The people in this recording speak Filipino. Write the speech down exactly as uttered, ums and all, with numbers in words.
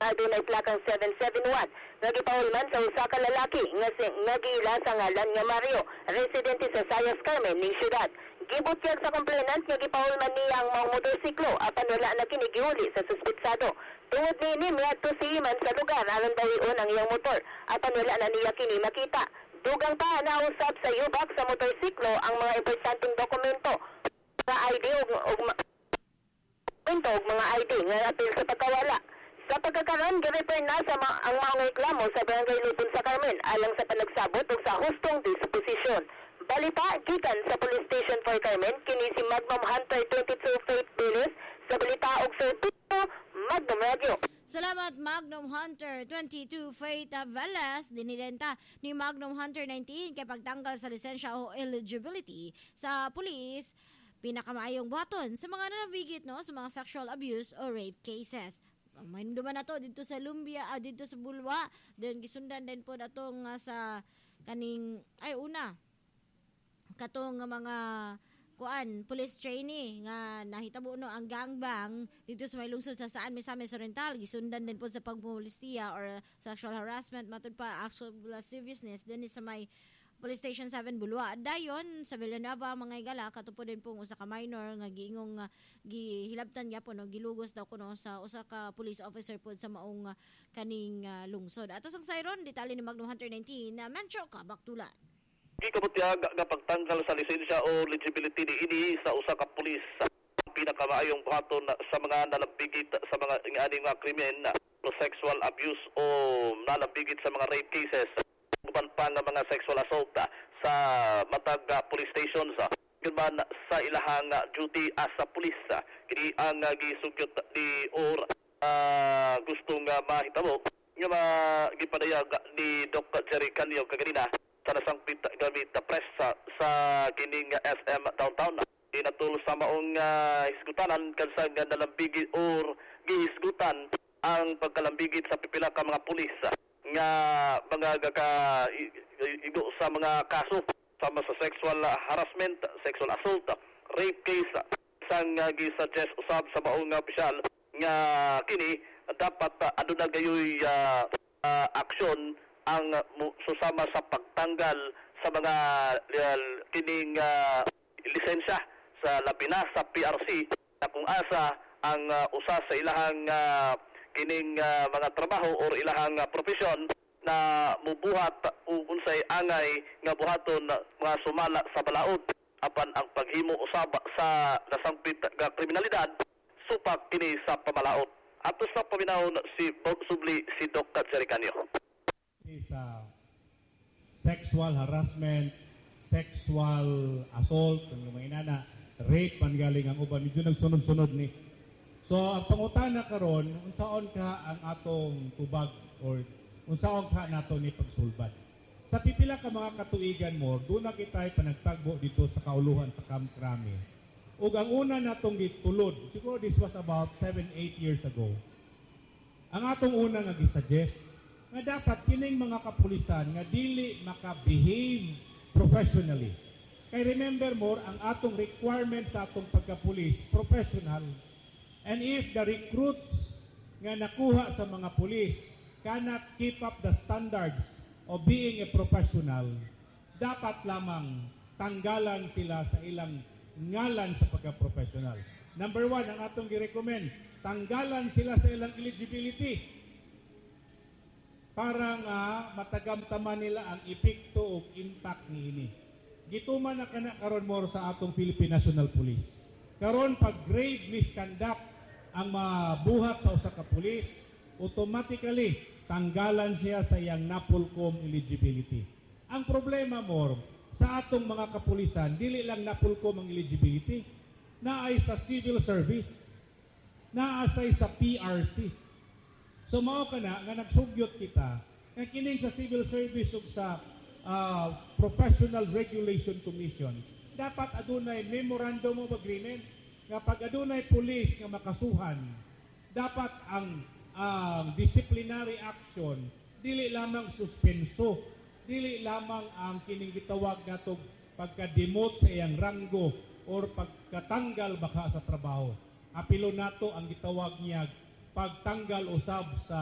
adunay plakang seven seven one. Nagipahulman sa usa ka lalaki nga nagila sa ngalan nga Mario, residente sa Sayas Carmen ning syudad. Gibutyag sa complainant nga gipahulman niya ang mga motorsiklo apan wala na kini gihuli sa suspetsado. Tungod nini miadto si Iman sa lugar aron dayon ang iyang motor apan wala na niya kini makita. Dugang pa nausab sa yubak sa motorsiklo ang mga importanteng dokumento, mga I D ug dokumento ug mga I D nga apil sa pagkawala. Sa pagkakaroon, girefer na sa ma ang mga reklamo sa Barangay Lupon sa Carmen alang sa panagsabot ug sa hustong disposisyon. Balita gikan sa Police Station for Carmen, kini si Magnum Hunter twenty-two Faith Bilis sa balita og Servicio Magnum Radio. Salamat Magnum Hunter twenty-two Faith Velas, dinidenta ni Magnum Hunter nineteen kay pagtanggal sa lisensya o eligibility sa pulis. Pinakamayong buhaton sa mga nanabigit no sa mga sexual abuse o rape cases. May naman na to dito sa Lumbia, ah, dito sa Bulwa, then gisundan din po datong uh, sa kaning ay una katong mga kuan police trainee nga nahitabo no ang gangbang dito sa may lungsod sa Saan Misamis Oriental, gisundan din po sa pagpulistiya or sexual harassment matud pa actual lasciviousness din sa may Police Station seven Bulwa. Dayon sa Villanueva mga igala katupo din pong usa ka minor nga giingong uh, gihilabtan gyapon no gilugos daw kuno sa usa ka police officer pod sa maong uh, kaning uh, lungsod. Ato sang sayron detalye ni Magnum Hunter nineteen na uh, Mencho ka baktulan. Di kabutya nga pagtanggal sa lisensya o eligibility ni ini sa usa ka pulis sa pinakamaayong buhaton sa mga nalabigit sa mga ingani nga krimen o sexual abuse o nalabigit sa mga rape cases uban pa nga mga sexual assault sa matag uh, police stations yun man sa ilahang uh, duty as a police kini ang uh, gisugyot ni or uh, gustong uh, mahitabo nga uh, gipadayag ni Doc Jerry Canio kaganina sa nasangpit gamit na press sa, sa kining S M downtown. Inatul sa maong uh, hisgutanan kansa nga nalambigit or gihisgutan ang pagkalambigit sa pipila ka mga pulis nga mga gaka igo sa mga kaso sama sa sexual harassment, sexual assault, rape case sang uh, gisuggest usab sa maong uh, opisyal nga kini dapat uh, aduna gayoy uh, uh, aksyon ang uh, susama sa pagtanggal sa mga uh, kining uh, lisensya sa labi na sa P R C na kung asa ang uh, usa sa ilahang uh, kining uh, mga trabaho o ilahang uh, profesyon na mubuhat o unsay angay nga buhaton uh, mga sumala sa balaod apan ang paghimo usab sa nasangpit nga kriminalidad supak kini sa pamalaot. Ato sa paminahon si subli si Doc Jerry Canio. Sa sexual harassment, sexual assault, ang mga inana, rape man galing ang uban, medyo nagsunod-sunod ni. So, ang pangutana karon, unsaon ka ang atong tubag or unsaon ka nato ni pagsulbad. Sa pipila ka mga katuigan mo, doon na kita'y panagtagbo dito sa kauluhan sa Camp Crame. Ug ang una natong gitulod, siguro this was about seven eight years ago. Ang atong una nga gisuggest nga dapat kining mga kapulisan nga dili maka-behave professionally. Kay remember more, ang atong requirement sa atong pagkapulis, professional. And if the recruits nga nakuha sa mga pulis cannot keep up the standards of being a professional, dapat lamang tanggalan sila sa ilang ngalan sa pagka-professional. Number one, ang atong gi-recommend, tanggalan sila sa ilang eligibility para nga matagamtaman nila ang epekto o impact niini. Gituman na kana karon mo sa atong Philippine National Police. Karon pag grave misconduct ang mabuhat sa usa ka pulis, automatically tanggalan siya sa iyang NAPOLCOM eligibility. Ang problema mo sa atong mga kapulisan, dili lang NAPOLCOM ang eligibility, naay sa civil service, naasay sa P R C. So mao kana nga nagsugyot kita nga kining sa civil service ug sa uh, Professional Regulation Commission dapat adunay memorandum of agreement nga pag adunay pulis nga makasuhan dapat ang uh, disciplinary action dili lamang suspenso, dili lamang ang kining gitawag natong pagka-demote sa iyang ranggo or pagkatanggal baka sa trabaho. Apilo nato ang gitawag niya pagtanggal usab sa